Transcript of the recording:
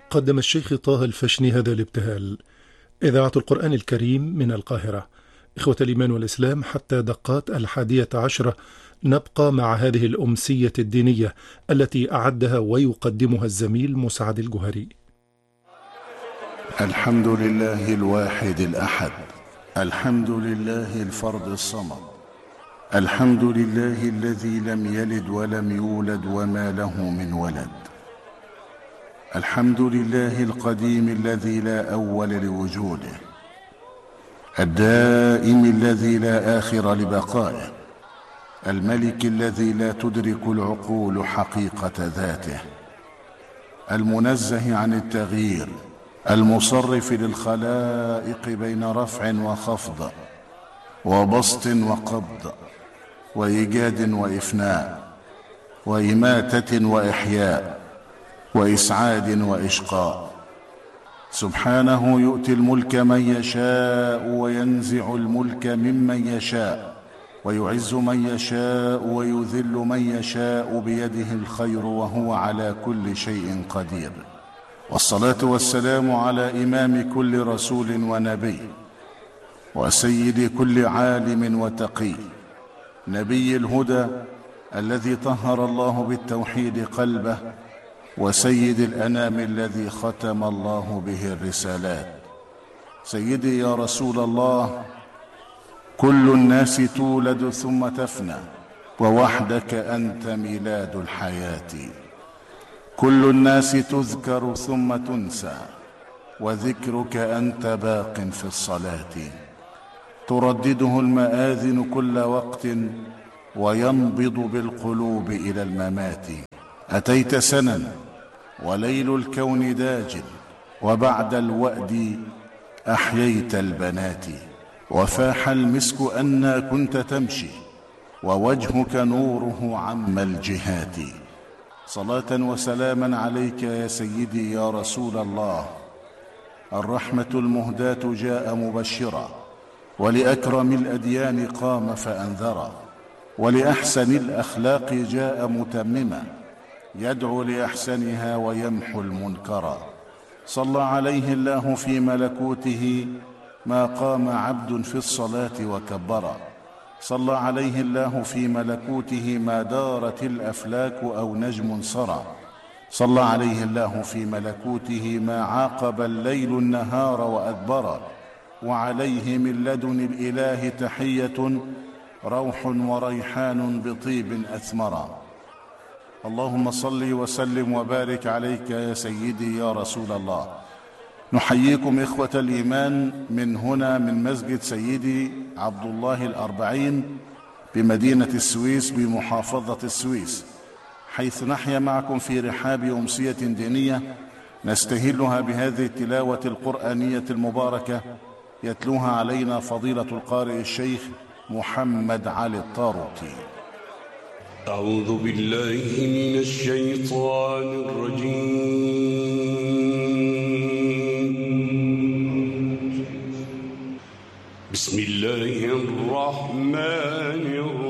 قدم الشيخ طه الفشني هذا الابتهال. إذاعة القرآن الكريم من القاهرة. إخوة الإيمان والإسلام، حتى دقات 11 نبقى مع هذه الأمسية الدينية التي أعدها ويقدمها الزميل مسعد الجهري. الحمد لله الواحد الأحد، الحمد لله الفرد الصمد، الحمد لله الذي لم يلد ولم يولد وما له من ولد، الحمد لله القديم الذي لا أول لوجوده، الدائم الذي لا آخر لبقائه، الملك الذي لا تدرك العقول حقيقة ذاته، المنزه عن التغيير، المصرف للخلائق بين رفع وخفض وبسط وقبض وإيجاد وإفناء وإماتة وإحياء وإسعاد وإشقاء. سبحانه يؤتي الملك من يشاء وينزع الملك ممن يشاء ويعز من يشاء ويذل من يشاء بيده الخير وهو على كل شيء قدير. والصلاة والسلام على إمام كل رسول ونبي وسيد كل عالم وتقي، نبي الهدى الذي طهر الله بالتوحيد قلبه، وسيد الأنام الذي ختم الله به الرسالات. سيدي يا رسول الله، كل الناس تولد ثم تفنى، ووحدك أنت ميلاد الحياة. كل الناس تذكر ثم تنسى، وذكرك أنت باق في الصلاة. تردده المآذن كل وقت، وينبض بالقلوب إلى الممات. أتيت سنا وليل الكون داج، وبعد الوأد أحييت البنات. وفاح المسك أنى كنت تمشي، ووجهك نوره عم الجهات. صلاة وسلاما عليك يا سيدي يا رسول الله. الرحمة المهداة جاء مبشرا، ولأكرم الأديان قام فأنذرا، ولأحسن الأخلاق جاء متمما، يدعو لأحسنها ويمحو المنكرا. صلى عليه الله في ملكوته ما قام عبد في الصلاة وكبرا. صلى عليه الله في ملكوته ما دارت الأفلاك أو نجم سرى. صلى عليه الله في ملكوته ما عاقب الليل النهار وأدبرا. وعليه من لدن الإله تحية، روح وريحان بطيب أثمرا. اللهم صل وسلم وبارك عليك يا سيدي يا رسول الله. نحييكم إخوة الإيمان من هنا، من مسجد سيدي عبد الله الأربعين بمدينة السويس بمحافظة السويس، حيث نحيا معكم في رحاب أمسية دينية نستهلها بهذه التلاوة القرآنية المباركة، يتلوها علينا فضيلة القارئ الشيخ محمد علي الطاروطي. أعوذ بالله من الشيطان الرجيم. بسم الله الرحمن الرحيم.